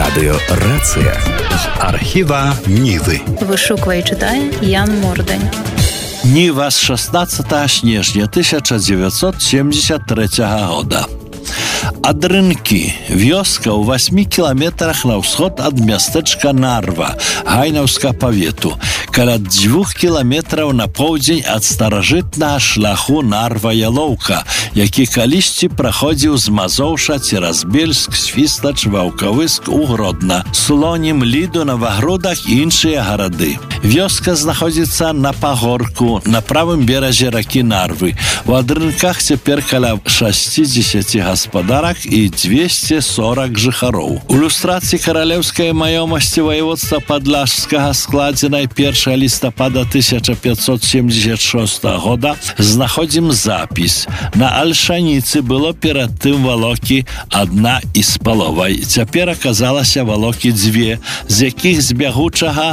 Радіорація з архіва Ніви. Вишукує і читає Ян Мордень. Ніва з 16 снежня 1973 года. Адрынкі – вёска ў 8 кіламетрах на ўсход ад мястэчка Нарва, Гайнаўска павету, каля 2 кіламетраў на поўдзень ад старажытнага шляху Нарва-Ялоўка, які калісьці праходзіў з Мазоўша цераз Бельск, Свістач, Ваўкавыск у Гродна, Слонім, Ліду, Навагрудах і іншыя гарады. Вёска знаходзіцца на пагорку, на правым беразе ракі Нарвы. У адрынках цяпер каля 60 гаспадарак і 240 жыхароў. У люстрацыі каралеўскай маёмасці ваеводства Падляшскага, складзенай 1 лістапада 1576 года, знаходзім запіс. На Альшаніцы было перад тым валокі 1,5. Цяпер аказалася валокі 2, з якіх з бягучага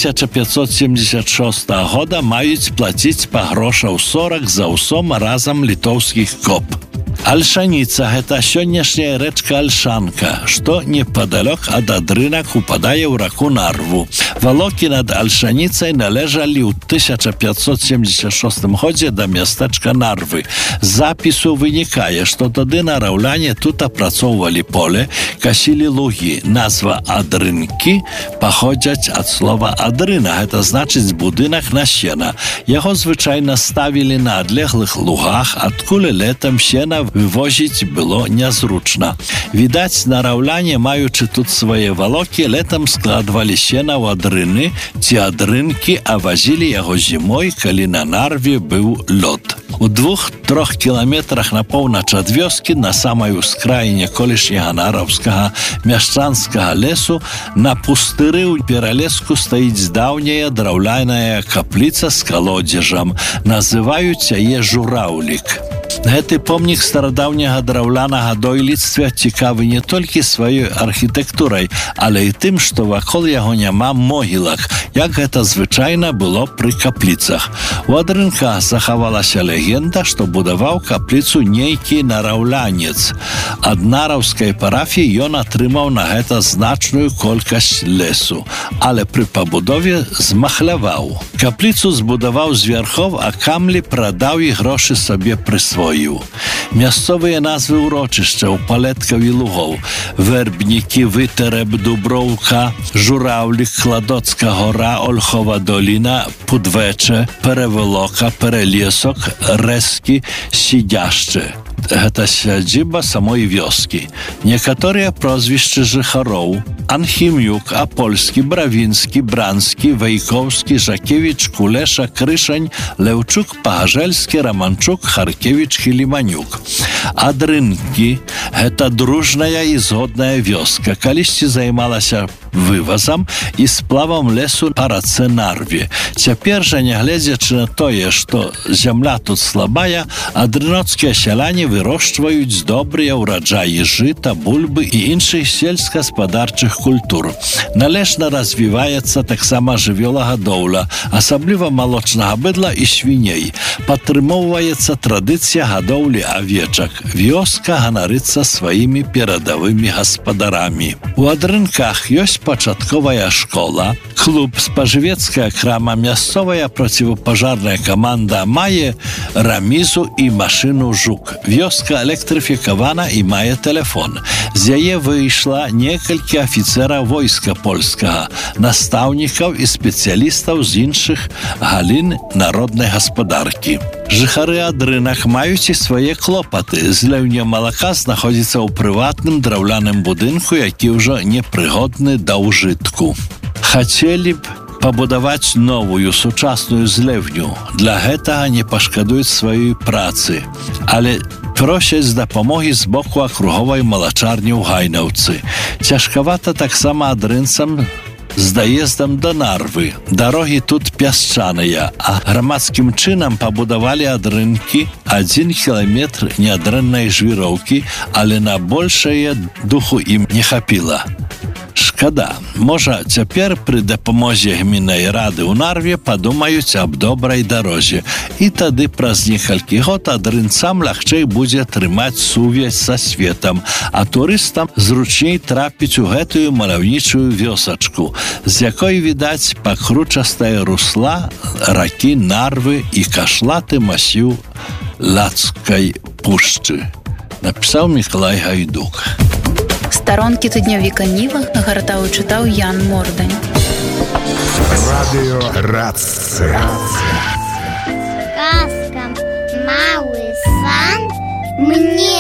1576 года маюць плаціць па грошаў 40 за ўсом разам літоўскіх коп. Альшаніца – гэта сённяшняя рэчка Альшанка, што непадалёк ад адрынак упадае ў раку Нарву. Валокі над Альшаніцай належалі ў 1576 годзе да мястэчка Нарвы. З запісу вынікае, што тады нараўляне тут апрацоўвалі поле, касілі лугі. Назва адрынкі паходзяць ад слова адрына, гэта значыць будынак на сена. Яго звычайна ставілі на адлеглых лугах, адкуль летам сена вывозіць было нязручна. Відаць, нараўляне, маючы тут свае валокі, летам складвалі сена ў адрыны ці адрынкі, а вазілі яго зімой, калі на Нарве быў лёд. У 2-3 кіламетрах на поўнач ад вёскі, на самай ускраіне колішняга нараўскага мяшчанскага лесу, на пустыры ў пералеску стаіць даўняя драўляная капліца з калодзежам. Называюць яе Жураўлік. Гэты помнік старадаўняга драўлянага дойлідства цікавы не толькі сваёй архітэктурай, але і тым, што вакол яго няма могілак, як гэта звычайна было пры капліцах. У адрынках захавалася легенда, што будаваў капліцу нейкі нараўлянец. Ад нараўскай парафіі ён атрымаў на гэта значную колькасць лесу, але пры пабудове змахляваў. Капліцу збудаваў з вярхоў, а камлі прадаў і грошы сабе прысвоіў. Мясцовыя назвы ўрочышчаў, палеткаў і лугоў: Вербнікі, Вытэреб, Дуброўка, Жураўлік, Кладоцка гора, Ольхова доліна, Пудвече, Переволока, Перелесок, Рэзкі, Сідяшче. Гэта сядзіба самой вёскі. Некаторыя прозвішчы жыхароў: Анхімюк, Апольскі, Бравінскі, Бранскі, Вайкоўскі, Жакевіч, Кулеша, Крышань, Леўчук, Пагажэльскі, Раманчук, Харкевіч, Хіліманюк. Адрынкі – гэта дружная і згодная вёска. Калісьці займалася вывазам і сплавам лесу па рацэ Нарве. Цяпер жа, нягледзячы на тое, што зямля тут слабая, адрыноцкія сяляне вырошчваюць добрыя ўраджаі жыта, бульбы і іншых сельскагаспадарчых культур. Належна развіваецца таксама жывёлагадоўля, асабліва малочнага быдла і свіней. Падтрымоўваецца традыцыя гадоўлі авечак. Вёска ганарыцца сваімі перадавымі гаспадарамі. У адрынках ёсць пачатковая школа, клуб, спажывецкая крама, мясцовая процівапажарная каманда, мае рамізу і машыну «Жук». Вёска электрыфікавана і мае тэлефон. З яе выйшла некалькі афіцэраў войска польскага, настаўнікаў і спецыялістаў з іншых галін народнай гаспадаркі. Жыхары адрынак маюць і свае клопаты. Зліўня малака знаходзіцца ў прыватным драўляным будынку, які ўжо непрыгодны да ўжытку. Хацелі б пабудаваць новую сучасную зліўню. Для гэтага не пашкадуюць сваёй працы, але просяць дапамогі з боку акруговай малачарні ў Гайнаўцы. Цяжкавата таксама адрынцам з даездам да Нарвы. Дарогі тут пясчаныя, а грамадскім чынам пабудавалі адрынкі 1 кіламетр нядрэннай жвіроўкі, але на большае духу ім не хапіла. Шкада. Можа, цяпер пры дапамозе гміннай рады ў Нарве падумаюць аб добрай дарозе. І тады праз некалькі год адрынцам лягчэй будзе трымаць сувязь са светам, а турыстам зручней трапіць у гэтую маляўнічую вёсачку, з якой відаць пакручастае русла ракі Нарвы і кашлаты масіў Лацкай пушчы. Напісаў Мікалай Гайдук. Старонкі тыднёвіка Ніва гартаў і чытаў Ян Мордань. Радыё Рацыя. Казка «Малый сан» мне